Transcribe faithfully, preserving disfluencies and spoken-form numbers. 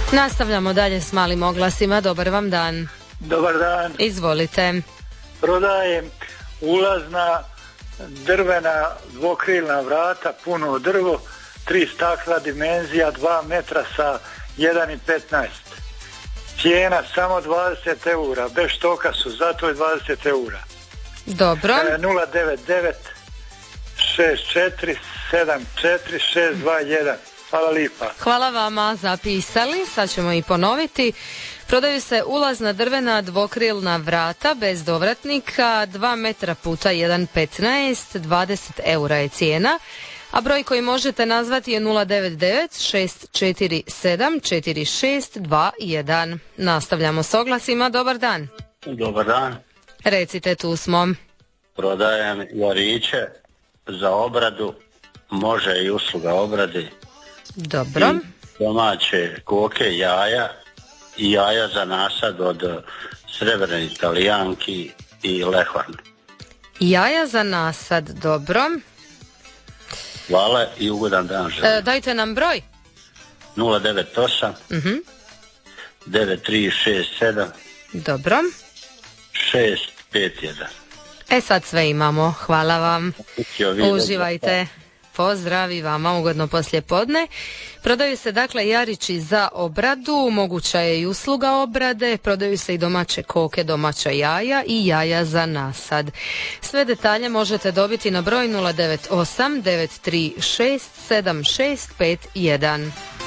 Nastavljamo dalje s malim oglasima. Dobar vam dan. Dobar dan. Izvolite. Prodajem ulazna drvena dvokrilna vrata, puno drvo, tri stakla, dimenzija dva metra sa jedan i petnaest. Cijena samo dvadeset eura, bez štoka su, zato je dvadeset eura. Dobro. nula devet devet šest četiri sedam četiri šest dva jedan. Hvala lipa. Hvala vama, zapisali, sad ćemo i ponoviti. Prodaju se ulazna drvena dvokrilna vrata bez dovratnika, dva metra puta jedan petnaest, dvadeset eura je cijena, a broj koji možete nazvati je nula devet devet šest četiri sedam četiri šest dva jedan. Nastavljamo s oglasima. Dobar dan. Dobar dan. Recite, tu smo. Prodajem jariće za obradu, može i usluga obrade. Dobro. I domaće koke, jaja i jaja za nasad od srebrne Italijanki i lehvan. Jaja za nasad, dobro. Hvala i ugodan dan želim. E, dajte nam broj. nula devet osam Uh-huh. devet tri šest sedam Dobro. šest pet jedan. E sad sve imamo, hvala vam. Uživajte. Uživajte. Pozdrav i vama, ugodno poslijepodne. Prodaju se dakle jarići za obradu, moguća je i usluga obrade, prodaju se i domaće koke, domaća jaja i jaja za nasad. Sve detalje možete dobiti na broj nula devet osam devet tri šest sedam šest pet jedan.